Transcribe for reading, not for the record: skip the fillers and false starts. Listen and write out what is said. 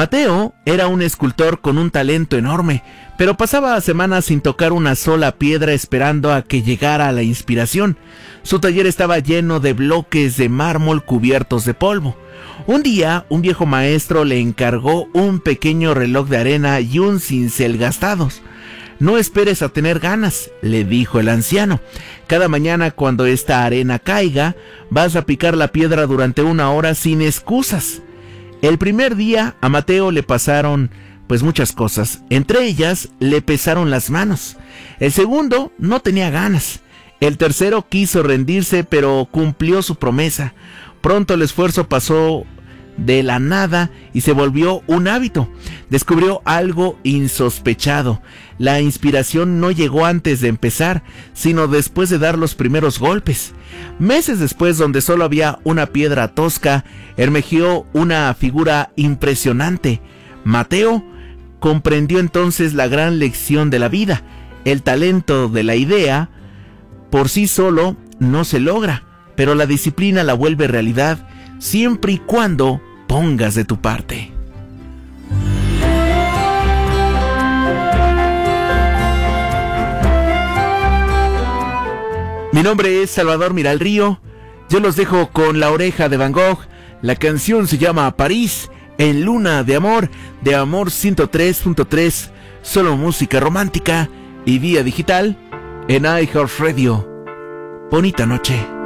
Mateo era un escultor con un talento enorme, pero pasaba semanas sin tocar una sola piedra esperando a que llegara la inspiración. Su taller estaba lleno de bloques de mármol cubiertos de polvo. Un día, un viejo maestro le encargó un pequeño reloj de arena y un cincel gastados. «No esperes a tener ganas», le dijo el anciano. «Cada mañana cuando esta arena caiga, vas a picar la piedra durante 1 hora sin excusas». El primer día a Mateo le pasaron muchas cosas. Entre ellas le pesaron las manos. El segundo no tenía ganas. El tercero quiso rendirse, pero cumplió su promesa. Pronto el esfuerzo pasó de la nada y se volvió un hábito. Descubrió algo insospechado. La inspiración no llegó antes de empezar, sino después de dar los primeros golpes. Meses después, donde solo había una piedra tosca, emergió una figura impresionante. Mateo comprendió entonces la gran lección de la vida. El talento de la idea por sí solo no se logra, pero la disciplina la vuelve realidad siempre y cuando pongas de tu parte. Mi nombre es Salvador Miralrío. Yo los dejo con La Oreja de Van Gogh. La canción se llama París en Luna de Amor 103.3, solo música romántica y vía digital en iHeartRadio. Bonita noche.